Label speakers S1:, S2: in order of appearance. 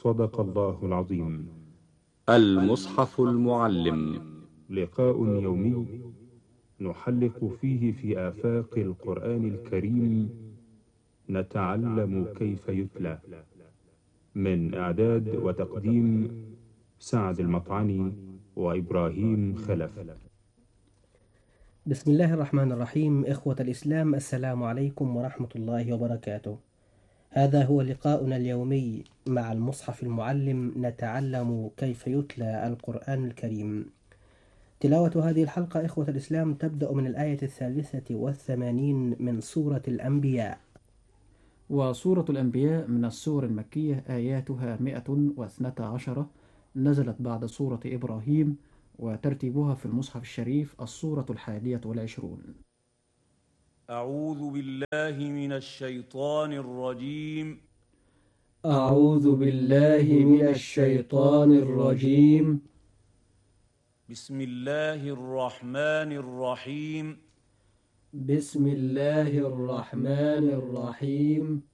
S1: صدق الله العظيم.
S2: المصحف المعلم،
S1: لقاء يومي نحلق فيه في آفاق القرآن الكريم، نتعلم كيف يتلى. من إعداد وتقديم سعد المطعني وإبراهيم خلف.
S3: بسم الله الرحمن الرحيم. إخوة الإسلام، السلام عليكم ورحمة الله وبركاته. هذا هو لقاؤنا اليومي مع المصحف المعلم، نتعلم كيف يتلى القرآن الكريم. تلاوة هذه الحلقة إخوة الإسلام تبدأ من الآية 83 من سورة الأنبياء.
S4: وسورة الأنبياء من السور المكية، آياتها 112، نزلت بعد سورة إبراهيم، وترتيبها في المصحف الشريف السورة 21.
S5: أعوذ بالله من الشيطان الرجيم.
S4: أعوذ بالله من الشيطان الرجيم.
S5: بسم الله الرحمن الرحيم.
S4: بسم الله الرحمن الرحيم.